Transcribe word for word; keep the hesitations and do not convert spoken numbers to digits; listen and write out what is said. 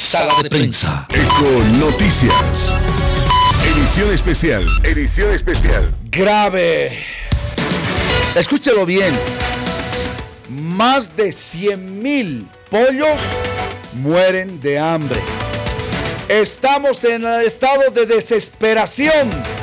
Sala de Prensa. Eco Noticias. Edición especial. Edición especial. Grave. Escúchelo bien. Más de cien mil pollos mueren de hambre. Estamos en el estado de desesperación